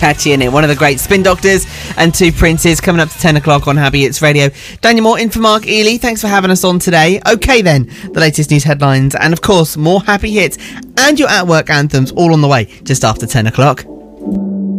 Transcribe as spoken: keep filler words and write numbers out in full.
catchy, isn't it? One of the great Spin Doctors and Two Princes coming up to ten o'clock on Happy Hits Radio. Daniel Moore in for Mark Ely. Thanks for having us on today. Okay then, the latest news headlines and of course more Happy Hits and your at work anthems all on the way just after ten o'clock.